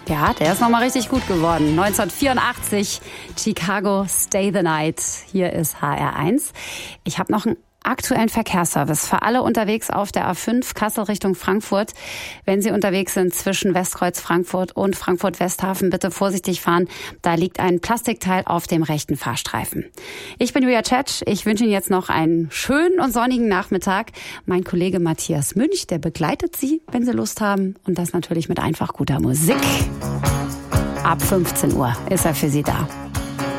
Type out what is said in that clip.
Ja, der ist nochmal richtig gut geworden. 1984, Chicago, Stay the Night. Hier ist HR1. Ich habe noch einen aktuellen Verkehrsservice für alle unterwegs auf der A5 Kassel Richtung Frankfurt. Wenn Sie unterwegs sind zwischen Westkreuz Frankfurt und Frankfurt-Westhafen, bitte vorsichtig fahren. Da liegt ein Plastikteil auf dem rechten Fahrstreifen. Ich bin Julia Tschetsch. Ich wünsche Ihnen jetzt noch einen schönen und sonnigen Nachmittag. Mein Kollege Matthias Münch, der begleitet Sie, wenn Sie Lust haben. Und das natürlich mit einfach guter Musik. Ab 15 Uhr ist er für Sie da.